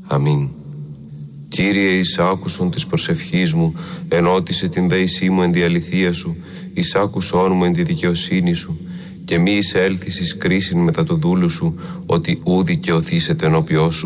Αμήν. Κύριε, εις άκουσον της προσευχής μου, ενώτισε την δέησή μου εν τη αληθεία σου, εις άκουσόν μου εν τη δικαιοσύνη σου, και μη εισέλθεις εις κρίσιν μετά του δούλου σου, ότι ου δικαιωθήσετε ενώπιό σου.